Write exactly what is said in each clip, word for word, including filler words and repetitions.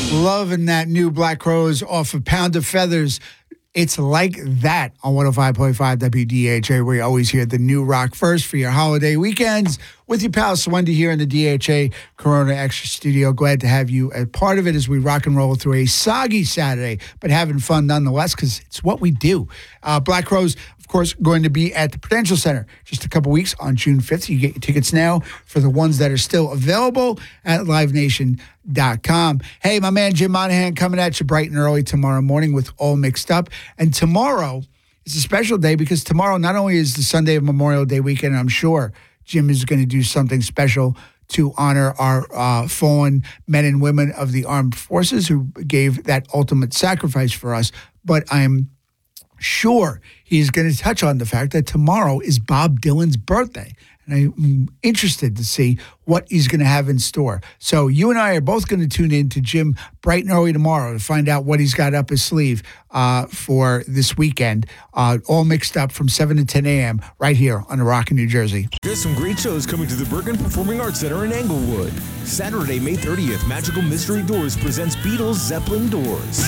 Loving that new Black Crowes off of Pound of Feathers. It's like that on one oh five point five W D H A, where you always hear the new rock first for your holiday weekends. With your pal Swendy here in the D H A Corona Extra Studio. Glad to have you as part of it as we rock and roll through a soggy Saturday, but having fun nonetheless because it's what we do. Uh, Black Crowes, of course, going to be at the Prudential Center just a couple weeks on June fifth. You get your tickets now for the ones that are still available at live nation dot com. Hey, my man Jim Monahan coming at you bright and early tomorrow morning with All Mixed Up. And tomorrow is a special day because tomorrow not only is the Sunday of Memorial Day weekend, I'm sure Jim is going to do something special to honor our uh, fallen men and women of the armed forces who gave that ultimate sacrifice for us. But I'm sure he's going to touch on the fact that tomorrow is Bob Dylan's birthday. And I'm interested to see what he's going to have in store. So you and I are both going to tune in to Jim bright and early tomorrow to find out what he's got up his sleeve uh, for this weekend. Uh, all mixed up from seven to ten a.m. right here on the Rock in New Jersey. There's some great shows coming to the Bergen Performing Arts Center in Englewood. Saturday, May thirtieth, Magical Mystery Doors presents Beatles Zeppelin Doors.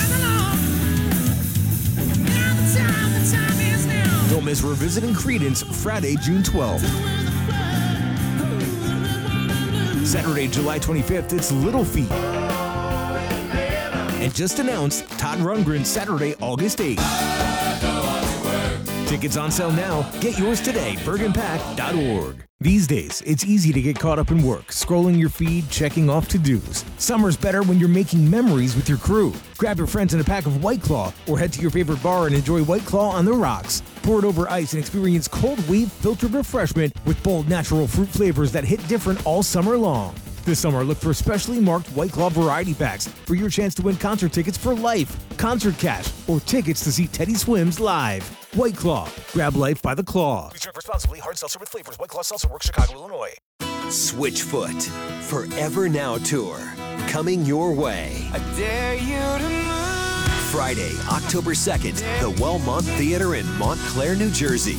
Don't miss Revisiting Creedence Friday, June twelfth. Saturday, July twenty-fifth, it's Little Feat. And just announced, Todd Rundgren, Saturday, August eighth. Tickets on sale now. Get yours today, bergen pack dot org. These days, it's easy to get caught up in work, scrolling your feed, checking off to-dos. Summer's better when you're making memories with your crew. Grab your friends and a pack of White Claw, or head to your favorite bar and enjoy White Claw on the rocks. Pour it over ice and experience cold wave filtered refreshment with bold natural fruit flavors that hit different all summer long. This summer, look for specially marked White Claw variety packs for your chance to win concert tickets for life, concert cash, or tickets to see Teddy Swims live. White Claw. Grab life by the claw. Please drink responsibly. Hard seltzer with flavors. White Claw Seltzer Works, Chicago, Illinois. Switchfoot Forever Now Tour. Coming your way. I dare you to move. Friday, October second, the Wellmont Theater in Montclair, New Jersey.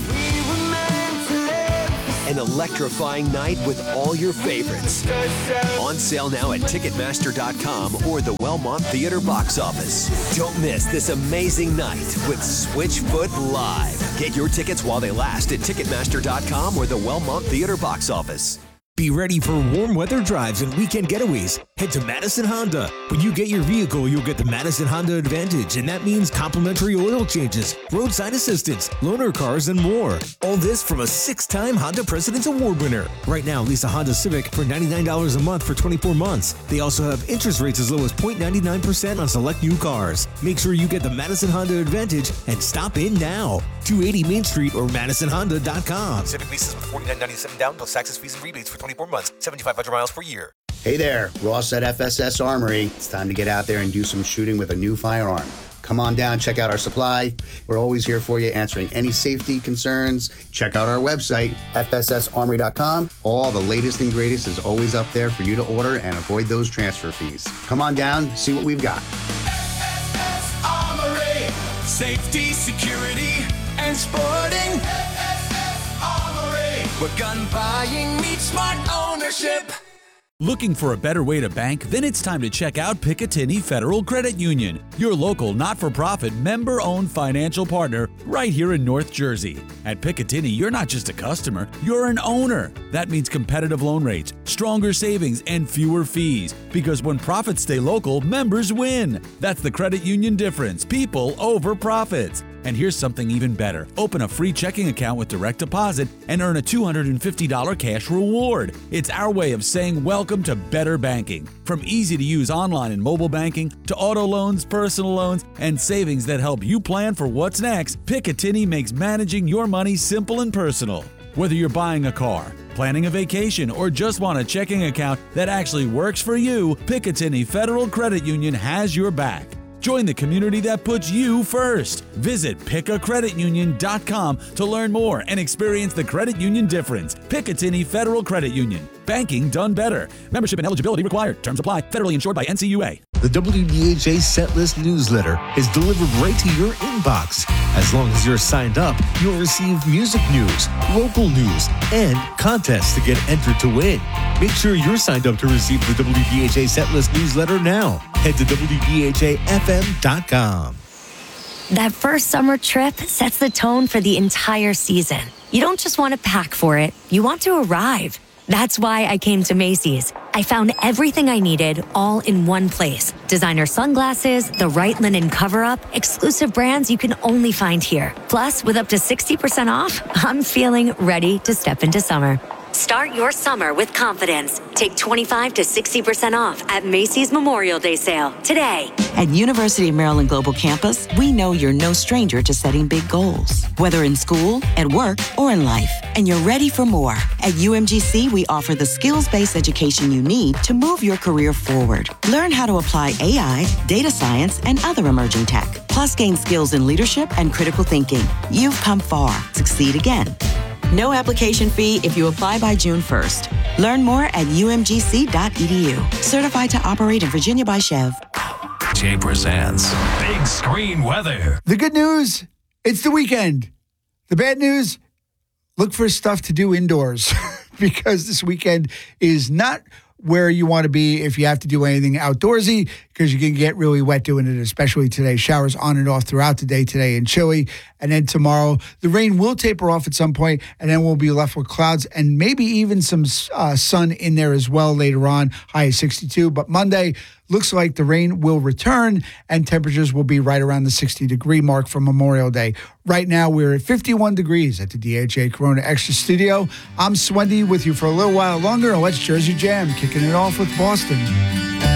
An electrifying night with all your favorites. On sale now at ticketmaster dot com or the Wellmont Theater box office. Don't miss this amazing night with Switchfoot Live. Get your tickets while they last at ticketmaster dot com or the Wellmont Theater box office. Be ready for warm weather drives and weekend getaways. Head to Madison Honda. When you get your vehicle, you'll get the Madison Honda Advantage, and that means complimentary oil changes, roadside assistance, loaner cars, and more. All this from a six-time Honda President's Award winner. Right now, lease a Honda Civic for ninety-nine dollars a month for twenty-four months. They also have interest rates as low as zero point nine nine percent on select new cars. Make sure you get the Madison Honda Advantage and stop in now. two eighty Main Street or madison honda dot com. Civic leases with forty-nine ninety-seven down plus taxes, fees, and rebates for twenty-four months, seventy-five hundred miles per year. Hey there, Ross at F S S Armory. It's time to get out there and do some shooting with a new firearm. Come on down, check out our supply. We're always here for you, answering any safety concerns. Check out our website, F S S armory dot com. All the latest and greatest is always up there for you to order and avoid those transfer fees. Come on down, see what we've got. F S S Armory. Safety, security, and sporting. F S S Armory. Where gun buying meets smart ownership. Looking for a better way to bank? Then it's time to check out Picatinny Federal Credit Union, your local not-for-profit member-owned financial partner right here in North Jersey. At Picatinny, you're not just a customer, you're an owner. That means competitive loan rates, stronger savings, and fewer fees. Because when profits stay local, members win. That's the credit union difference. People over profits. And here's something even better. Open a free checking account with direct deposit and earn a two hundred fifty dollars cash reward. It's our way of saying welcome to better banking. From easy-to-use online and mobile banking to auto loans, personal loans, and savings that help you plan for what's next, Picatinny makes managing your money simple and personal. Whether you're buying a car, planning a vacation, or just want a checking account that actually works for you, Picatinny Federal Credit Union has your back. Join the community that puts you first. Visit pick a credit union dot com to learn more and experience the credit union difference. Picatinny Federal Credit Union. Banking done better. Membership and eligibility required. Terms apply. Federally insured by N C U A. The W D H A Setlist newsletter is delivered right to your inbox. As long as you're signed up, you'll receive music news, local news, and contests to get entered to win. Make sure you're signed up to receive the W D H A Setlist newsletter now. Head to W D H A F M dot com. That first summer trip sets the tone for the entire season. You don't just want to pack for it, you want to arrive. That's why I came to Macy's. I found everything I needed all in one place. Designer sunglasses, the right linen cover-up, exclusive brands you can only find here. Plus, with up to sixty percent off, I'm feeling ready to step into summer. Start your summer with confidence. Take twenty-five to sixty percent off at Macy's Memorial Day sale today. At University of Maryland Global Campus, we know you're no stranger to setting big goals, whether in school, at work, or in life, and you're ready for more. At U M G C, we offer the skills-based education you need to move your career forward. Learn how to apply A I, data science, and other emerging tech, plus gain skills in leadership and critical thinking. You've come far. Succeed again. No application fee if you apply by June first. Learn more at U M G C dot E D U. Certified to operate in Virginia by Chev. Jay presents Big Screen Weather. The good news, it's the weekend. The bad news, look for stuff to do indoors because this weekend is not where you want to be if you have to do anything outdoorsy because you can get really wet doing it, especially today. Showers on and off throughout the day today and chilly. And then tomorrow, the rain will taper off at some point, and then we'll be left with clouds and maybe even some uh, sun in there as well later on, high of sixty-two. But Monday, looks like the rain will return and temperatures will be right around the sixty degree mark for Memorial Day. Right now, we're at fifty-one degrees at the D H A Corona Extra Studio. I'm Swendy with you for a little while longer, and let's Jersey Jam, kicking it off with Boston.